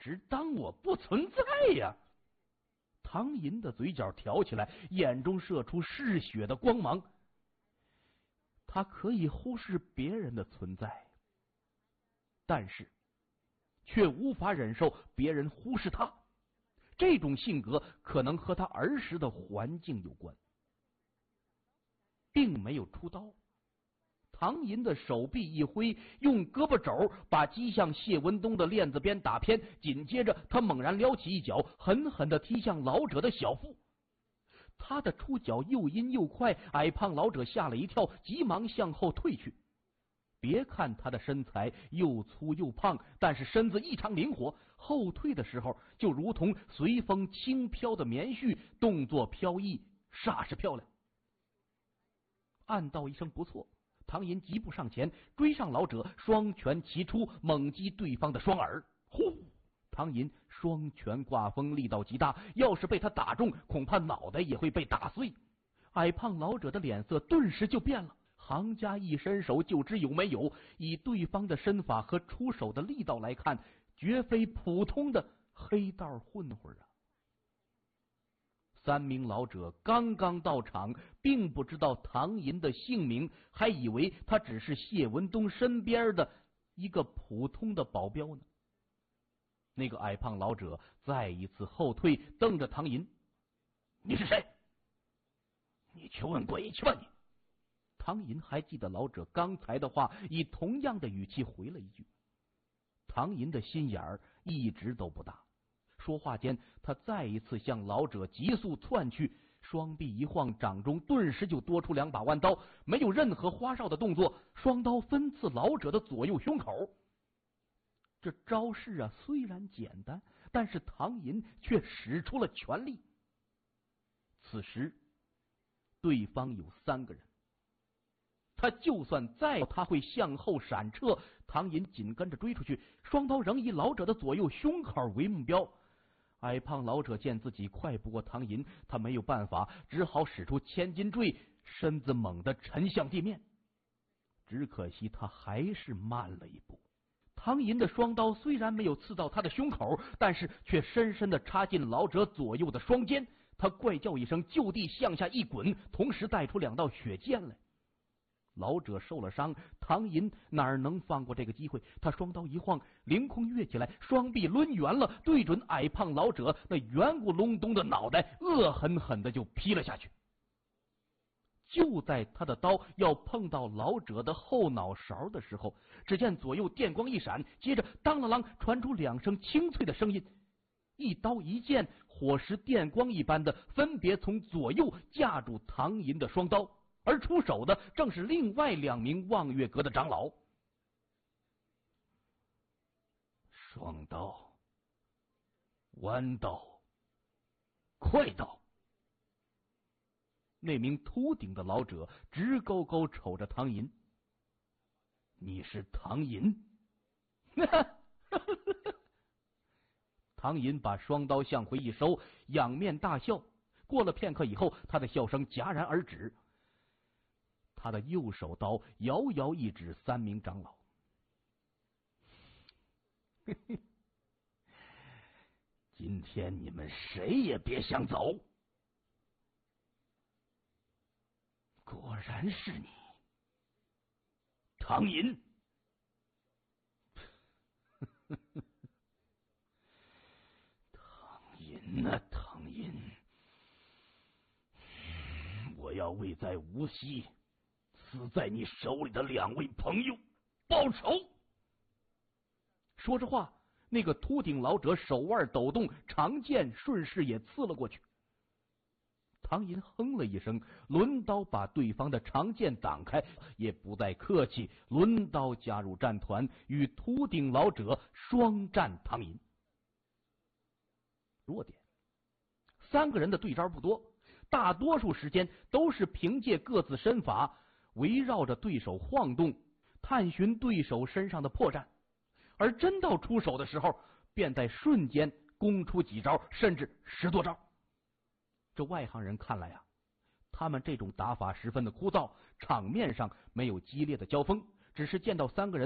直当我不存在呀！唐寅的嘴角挑起来，眼中射出嗜血的光芒。他可以忽视别人的存在，但是却无法忍受别人忽视他。这种性格可能和他儿时的环境有关。并没有出刀，唐寅的手臂一挥，用胳膊肘把击向谢文东的链子边打偏，紧接着他猛然撩起一脚，狠狠地踢向老者的小腹。他的出脚又阴又快，矮胖老者吓了一跳，急忙向后退去。别看他的身材又粗又胖，但是身子异常灵活，后退的时候就如同随风轻飘的棉絮，动作飘逸，煞是漂亮。暗道一声不错，唐寅急步上前，追上老者，双拳齐出，猛击对方的双耳。呼！唐寅双拳挂风，力道极大，要是被他打中，恐怕脑袋也会被打碎。矮胖老者的脸色顿时就变了，行家一伸手就知有没有，以对方的身法和出手的力道来看，绝非普通的黑道混混啊。三名老者刚刚到场，并不知道唐寅的姓名，还以为他只是谢文东身边的一个普通的保镖呢。那个矮胖老者再一次后退，瞪着唐寅：“你是谁？你去问鬼去吧你！”唐寅还记得老者刚才的话，以同样的语气回了一句。唐寅的心眼儿一直都不大。说话间，他再一次向老者急速窜去，双臂一晃，掌中顿时就多出2把弯刀，没有任何花哨的动作，双刀分刺老者的左右胸口。这招式啊，虽然简单，但是唐寅却使出了全力。此时，对方有3个人，他就算再他会向后闪撤，唐寅紧跟着追出去，双刀仍以老者的左右胸口为目标。矮胖老者见自己快不过唐寅，他没有办法，只好使出千斤坠，身子猛地沉向地面。只可惜他还是慢了一步。唐寅的双刀虽然没有刺到他的胸口，但是却深深地插进老者左右的双肩。他怪叫一声，就地向下一滚，同时带出2道血溅来。老者受了伤，唐寅哪能放过这个机会？他双刀一晃，凌空跃起来，双臂抡圆了，对准矮胖老者那圆咕隆咚的脑袋，恶狠狠的就劈了下去。就在他的刀要碰到老者的后脑勺的时候，只见左右电光一闪，接着当啷啷传出2声清脆的声音，一刀一剑，火石电光一般的分别从左右架住唐寅的双刀。而出手的正是另外2名望月阁的长老。双刀、弯刀、快刀。那名秃顶的老者直勾勾瞅着唐寅：“你是唐寅？”唐寅把双刀向回一收，仰面大笑。过了片刻以后，他的笑声戛然而止。他的右手刀遥遥一指3名长老。今天你们谁也别想走。果然是你，唐寅。唐寅啊，唐寅，我要为在无锡死在你手里的2位朋友报仇。说着话，那个秃顶老者手腕抖动，长剑顺势也刺了过去。唐寅哼了一声，抡刀把对方的长剑挡开，也不再客气，抡刀加入战团，与秃顶老者双战唐寅。弱点，3个人的对招不多，大多数时间都是凭借各自身法围绕着对手晃动，探寻对手身上的破绽，而真到出手的时候，便在瞬间攻出几招，甚至10多招。这外行人看来啊，他们这种打法十分的枯燥，场面上没有激烈的交锋，只是见到3个人